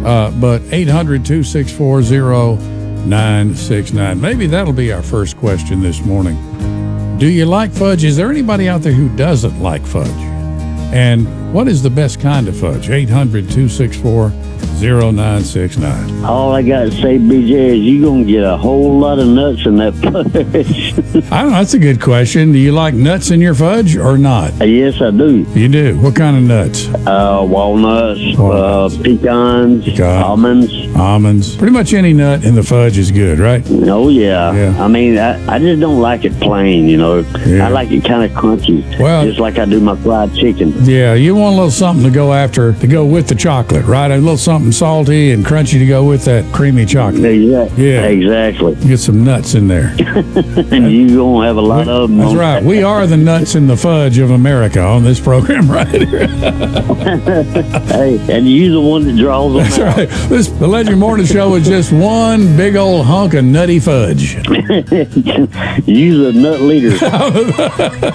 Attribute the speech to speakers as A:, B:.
A: But 800-264-0969. Maybe that'll be our first question this morning. Do you like fudge? Is there anybody out there who doesn't like fudge? And what is the best kind of fudge? 800-264-0969.
B: All I got to say, BJ, is you're going to get a whole lot of nuts in that fudge.
A: I don't know. That's a good question. Do you like nuts in your fudge or not?
B: Yes, I do.
A: You do? What kind of nuts?
B: Walnuts, pecans,
A: Almonds. Pretty much any nut in the fudge is good, right?
B: Oh, yeah.
A: Yeah.
B: I mean, I just don't like it plain, you know.
A: Yeah.
B: I like it kind of crunchy,
A: Well-
B: just like I do my fried chicken.
A: Yeah, you want a little something to go with the chocolate, right? A little something salty and crunchy to go with that creamy chocolate. Yeah.
B: Exactly.
A: Get some nuts in there.
B: And you're going to have a lot of them.
A: That's right. We are the nuts in the fudge of America on this program right here.
B: Hey, and you're the one that draws them
A: That's
B: out.
A: right. The Legend Morning Show is just one big old hunk of nutty fudge.
B: You're the nut leader.